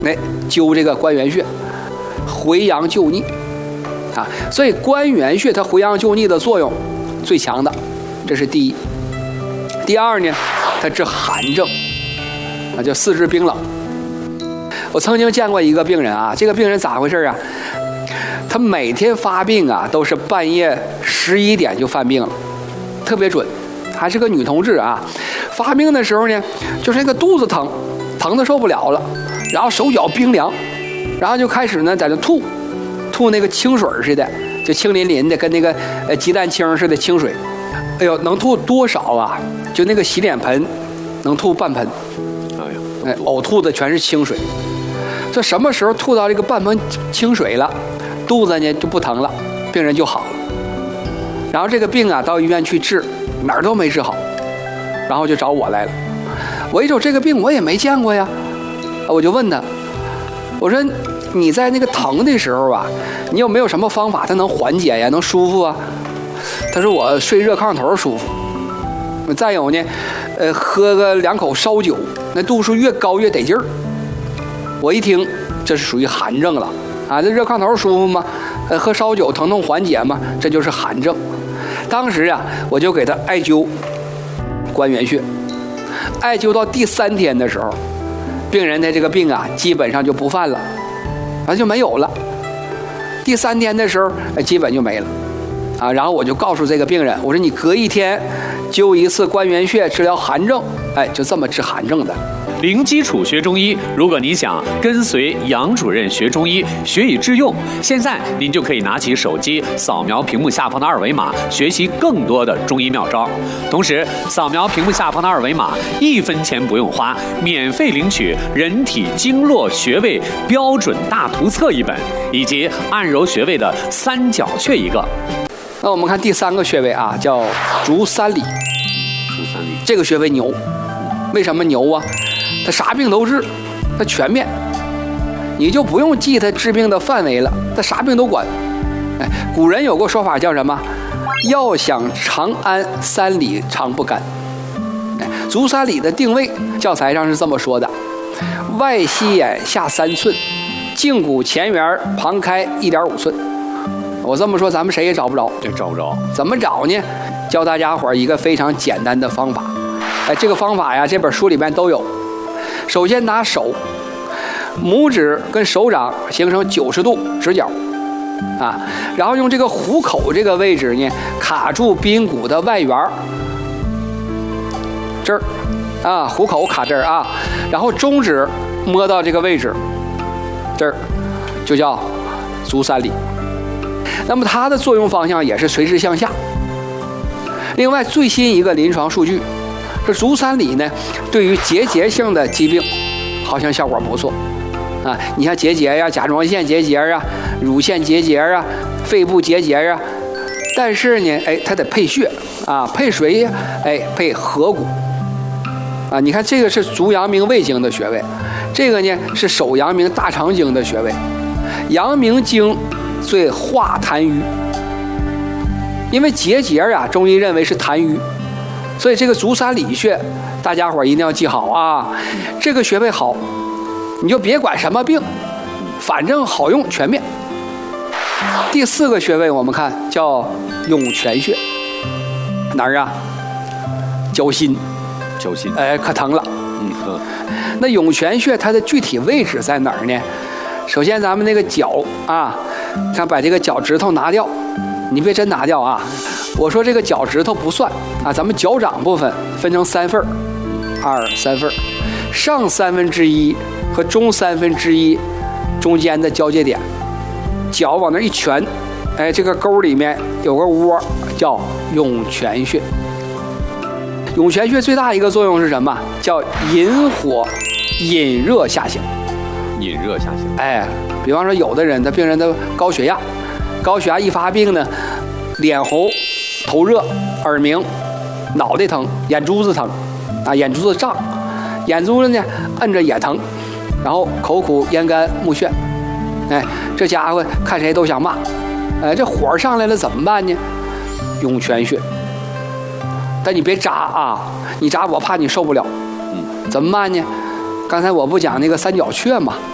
灸这个关元穴，回阳救逆啊。所以关元穴它回阳救逆的作用最强的，这是第一。第二呢，它治寒症啊，叫四肢冰冷。我曾经见过一个病人啊，这个病人咋回事啊？他每天发病啊，都是半夜11点就犯病了，特别准。还是个女同志啊，发病的时候呢，就是那个肚子疼，疼得受不了了，然后手脚冰凉，然后就开始呢在这吐那个清水似的，就清淋淋的，跟那个鸡蛋清似的清水。哎呦，能吐多少啊？就那个洗脸盆能吐半盆。哎呀，呕吐的全是清水。这什么时候吐到这个半盆清水了，肚子呢就不疼了，病人就好了。然后这个病啊，到医院去治，哪儿都没治好，然后就找我来了。我一瞅这个病我也没见过呀，我就问他，我说你在那个疼的时候啊，你有没有什么方法它能缓解呀，能舒服啊？他说我睡热炕头舒服。再有呢，喝个2口烧酒，那度数越高越得劲儿。我一听，这是属于寒症了啊！这热炕头舒服吗？喝烧酒疼痛缓解吗？这就是寒症。当时啊，我就给他艾灸关元穴，艾灸到第3天的时候，病人的这个病啊，基本上就不犯了，就没有了。第3天的时候，基本就没了啊。然后我就告诉这个病人，我说你隔1天灸一次关元穴，治疗寒症，就这么治寒症的。 零基础学中医，如果你想跟随杨主任学中医，学以致用，现在您就可以拿起手机扫描屏幕下方的2维码，学习更多的中医妙招。同时，扫描屏幕下方的2维码，1分钱不用花，免费领取《人体经络穴位标准大图册》1本，以及按揉穴位的3角穴1个。 那我们看第3个穴位啊，叫足三里。 足三里这个穴位牛，为什么牛啊？它啥病都治，它全面，你就不用记它治病的范围了，它啥病都管。古人有个说法叫什么？要想长安，3里长不干。足三里的定位，教材上是这么说的：外膝眼下3寸，胫骨前缘旁开1.5寸。我这么说，咱们谁也找不着。 这找不着， 怎么找呢？教大家伙一个非常简单的方法。这个方法呀，这本书里面都有。首先拿手，拇指跟手掌形成90度直角，啊，然后用这个虎口这个位置呢，卡住髌骨的外缘，这儿，啊，虎口卡这儿啊，然后中指摸到这个位置，这儿，就叫足三里。那么它的作用方向也是垂直向下。另外，最新一个临床数据。这足三里呢，对于结节性的疾病，好像效果不错，啊，你像结节呀、甲状腺结节啊、乳腺结节啊、肺部结节啊，但是呢，它得配穴啊，配谁呀？配合谷，啊，你看这个是足阳明胃经的穴位，这个呢是手阳明大肠经的穴位，阳明经最化痰瘀，因为结节啊，中医认为是痰瘀。所以这个足三里穴，大家伙一定要记好啊！这个穴位好，你就别管什么病，反正好用全面。第4个穴位我们看叫涌泉穴，哪儿啊？脚心， 脚心， 可疼了。那涌泉穴它的具体位置在哪儿呢？首先咱们那个脚啊，看把这个脚趾头拿掉，你别真拿掉啊！我说这个脚趾头不算啊，咱们脚掌部分分成3份，2、3份，上1/3和中1/3中间的交界点，脚往那一拳，这个沟里面有个窝，叫涌泉穴。涌泉穴最大一个作用是什么？叫引火、引热下行。 引热下行。 比方说有的人，他病人的高血压一发病呢，脸红。头热、耳鸣、脑袋疼、眼珠子疼，啊，眼珠子胀，眼珠子呢摁着也疼，然后口苦、咽干、目眩，这家伙看谁都想骂，这火上来了怎么办呢？涌泉穴，但你别扎啊，你扎我怕你受不了，怎么办呢？刚才我不讲那个3角穴嘛，